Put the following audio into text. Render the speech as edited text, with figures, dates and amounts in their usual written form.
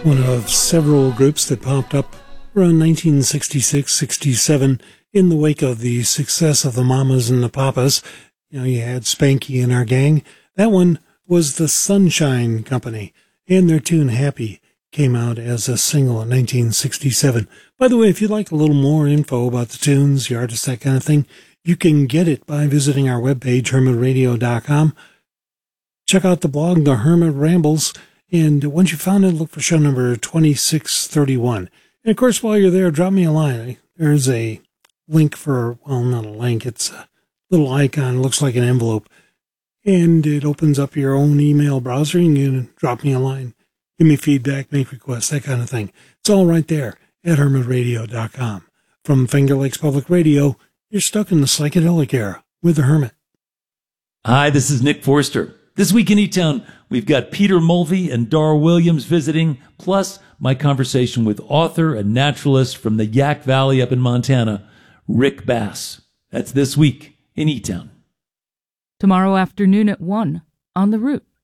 one of several groups that popped up around 1966-67 in the wake of the success of the Mamas and the Papas. You know, you had Spanky and Our Gang. That one was the Sunshine Company, and their tune Happy came out as a single in 1967. By the way, if you'd like a little more info about the tunes, the artists, that kind of thing, you can get it by visiting our webpage, hermitradio.com. Check out the blog, The Hermit Rambles, and once you found it, look for show number 2631. And of course, while you're there, drop me a line. There's a link for, well, not a link, it's a little icon, it looks like an envelope, and it opens up your own email browser, and you can drop me a line. Give me feedback, make requests, that kind of thing. It's all right there at hermitradio.com. From Finger Lakes Public Radio, you're stuck in the psychedelic era with the Hermit. Hi, this is Nick Forster. This week in E-Town, we've got Peter Mulvey and Dar Williams visiting, plus my conversation with author and naturalist from the Yak Valley up in Montana, Rick Bass. That's this week in E-Town. Tomorrow afternoon at 1 on The Root.